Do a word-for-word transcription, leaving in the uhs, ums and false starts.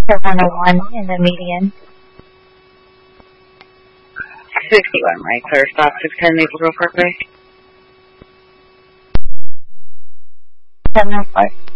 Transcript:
The one oh one in the median. sixty-one, right? Clear stop, six ten Maple Grove Parkway. seven oh four.